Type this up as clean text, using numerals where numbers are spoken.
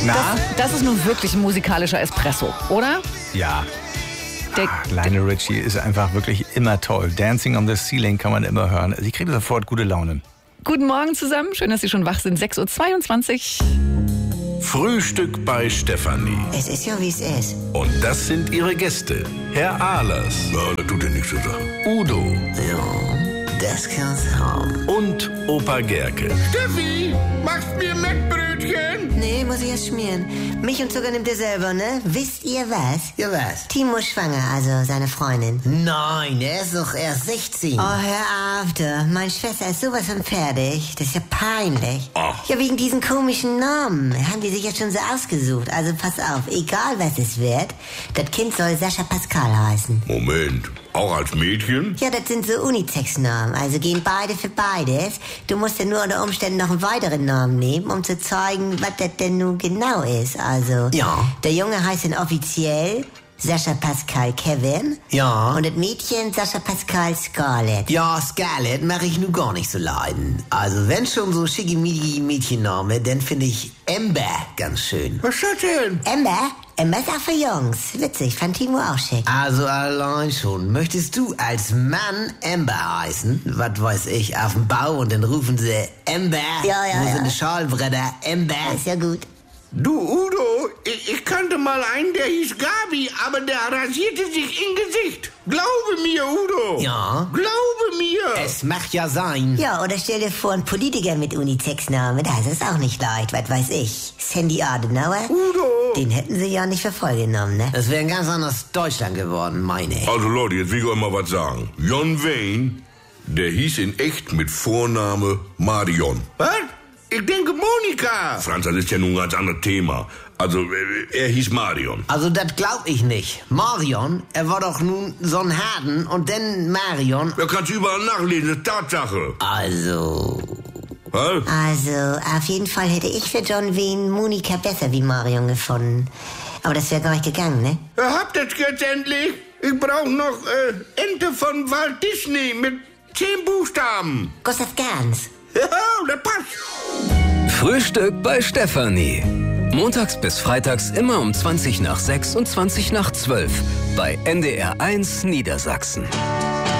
Das ist nun wirklich ein musikalischer Espresso, oder? Ja. Lionel Richie ist einfach wirklich immer toll. Dancing on the Ceiling kann man immer hören. Also ich kriege sofort gute Laune. Guten Morgen zusammen, schön, dass Sie schon wach sind. 6:22 Uhr. Frühstück bei Stefanie. Es ist ja, wie es ist. Und das sind ihre Gäste. Herr Ahlers. Ja, das tut ja nichts zu sagen. Udo. Ja, das kann's haben. Und Opa Gerke. Steffi, machst mir Mettbrötchen? Nee, muss ich erst schmieren. Milch und Zucker nimmt ihr selber, ne? Wisst ihr was? Ja, was? Timo ist schwanger, also seine Freundin. Nein, er ist doch erst 16. Oh, hör auf, du. Meine Schwester ist sowas von fertig. Das ist ja peinlich. Ach. Ja, wegen diesen komischen Namen. Haben die sich ja schon so ausgesucht. Also pass auf, egal was es wird, das Kind soll Sascha Pascal heißen. Moment, auch als Mädchen? Ja, das sind so Unisex-Namen, also gehen beide für beides. Du musst ja nur unter Umständen noch einen weiteren Namen nehmen, um zu zeigen, was das denn nun genau ist. Also, Ja. Der Junge heißt dann offiziell Sascha Pascal Kevin. Ja. Und das Mädchen Sascha Pascal Scarlett. Ja, Scarlett mache ich nun gar nicht so leiden. Also wenn schon so schickimicki Mädchenname, dann finde ich Amber ganz schön. Was ist das denn? Amber? Amber ist auch für Jungs. Witzig, fand Timo auch schick. Also allein schon. Möchtest du als Mann Amber heißen? Was weiß ich, auf dem Bau und dann rufen sie Amber. Ja, Wo ja. sind die Schalbretter? Amber. Ist ja gut. Du, Udo, ich kannte mal einen, der hieß Gabi, aber der rasierte sich im Gesicht. Glaube mir, Udo. Ja. Glaube mir. Es macht ja sein. Ja, oder stell dir vor, ein Politiker mit Unisex-Namen, das ist auch nicht leicht, was weiß ich. Sandy Adenauer? Udo. Den hätten sie ja nicht für voll genommen, ne? Das wäre ein ganz anderes Deutschland geworden, meine ich. Also Leute, jetzt will ich euch mal was sagen. John Wayne, der hieß in echt mit Vorname Marion. Was? Ich denke Monika. Franz, das ist ja nun ein ganz anderes Thema. Also, er hieß Marion. Also das glaub ich nicht. Marion, er war doch nun so ein Harden und dann Marion. Da kannst du überall nachlesen, das ist Tatsache. Also... Was? Also, auf jeden Fall hätte ich für John Wayne Monika besser wie Marion gefunden. Aber das wäre gar nicht gegangen, ne? Ihr habt es jetzt endlich. Ich brauche noch Ente von Walt Disney mit 10 Buchstaben. Gustav Gans. Ja, das passt. Frühstück bei Stefanie. Montags bis freitags immer um 20 nach 6 und 20 nach 12 bei NDR 1 Niedersachsen.